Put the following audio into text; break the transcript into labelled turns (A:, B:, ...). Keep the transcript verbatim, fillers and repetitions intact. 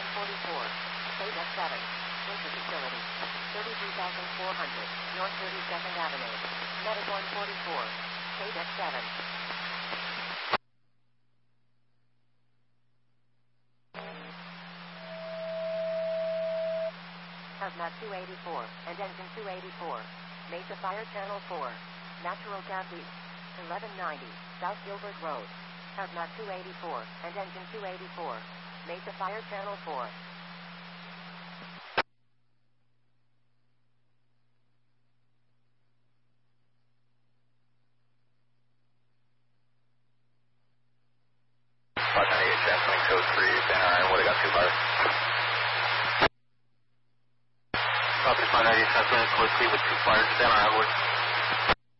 A: one forty-four. State F seven. Into facility. thirty-two thousand four hundred. North thirty-second Avenue. Medic one forty-four. State F seven. Hazmat two eighty-four, and engine two eighty-four. Mesa Fire Channel four. Natural gas east. eleven ninety, South Gilbert Road. Hazmat two eighty-four, and engine two eighty-four. Mesa Fire Channel four.
B: five ninety-eight, transmitting code three, Santa Ana, what I got two fire. Southeast five ninety-eight, transmitting code three with two fires, Santa Ana,